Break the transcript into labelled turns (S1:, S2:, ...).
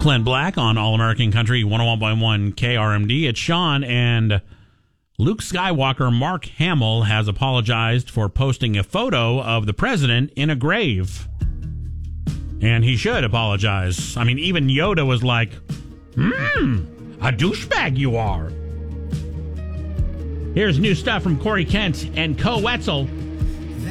S1: Clint Black on All American Country 101.1 KRMD. It's Sean, and Luke Skywalker Mark Hamill has apologized for posting a photo of the president in a grave. And he should apologize. I mean, even Yoda was like, a douchebag you are. Here's new stuff from Corey Kent and Co Wetzel.